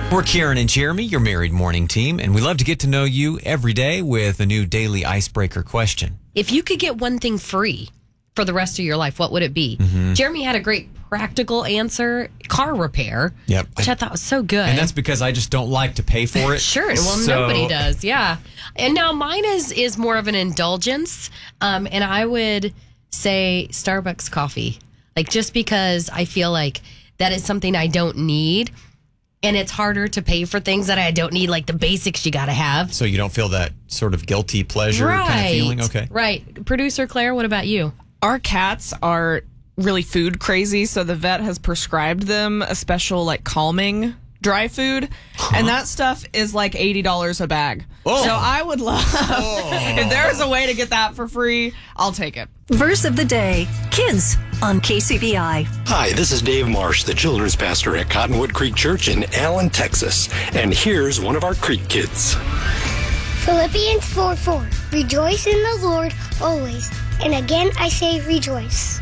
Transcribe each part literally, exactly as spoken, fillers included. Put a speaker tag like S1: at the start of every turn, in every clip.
S1: We're Karen and Jeremy, your married morning team, and we love to get to know you every day with a new daily icebreaker question.
S2: If you could get one thing free for the rest of your life, what would it be? Mm-hmm. Jeremy had a great practical answer, car repair,
S1: yep.
S2: which I thought was so good.
S1: And that's because I just don't like to pay for it.
S2: Sure, well,
S1: so...
S2: nobody does, yeah. And now mine is, is more of an indulgence, um, and I would say Starbucks coffee. Like, just because I feel like that is something I don't need. And it's harder to pay for things that I don't need, like the basics you got to have.
S1: So you don't feel that sort of guilty pleasure
S2: right.
S1: kind of feeling? Okay.
S2: Right. Producer Claire, what about you?
S3: Our cats are really food crazy, so the vet has prescribed them a special, like, calming dry food. Huh? And that stuff is like eighty dollars a bag. Oh. So I would love, oh. if there's a way to get that for free, I'll take it.
S4: Verse of the day, Kids on K C B I.
S5: Hi, this is Dave Marsh, the children's pastor at Cottonwood Creek Church in Allen, Texas. And here's one of our Creek kids.
S6: Philippians four four. Rejoice in the Lord always. And again I say rejoice.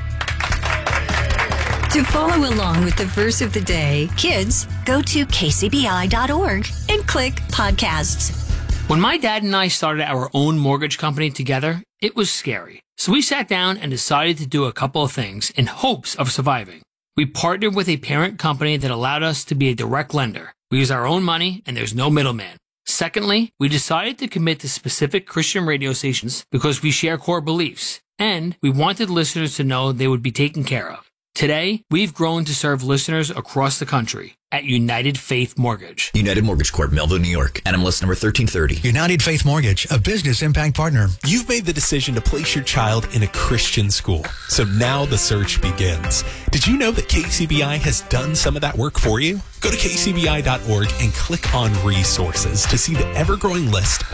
S4: To follow along with the verse of the day, kids, go to k c b i dot org and click podcasts.
S7: When my dad and I started our own mortgage company together, it was scary. So we sat down and decided to do a couple of things in hopes of surviving. We partnered with a parent company that allowed us to be a direct lender. We use our own money and there's no middleman. Secondly, we decided to commit to specific Christian radio stations because we share core beliefs, and we wanted listeners to know they would be taken care of. Today, we've grown to serve listeners across the country at United Faith Mortgage.
S8: United Mortgage Corp, Melville, New York. N M L S number thirteen thirty.
S9: United Faith Mortgage, a business impact partner. You've made the decision to place your child in a Christian school. So now the search begins. Did you know that K C B I has done some of that work for you? Go to k c b i dot org and click on resources to see the ever-growing list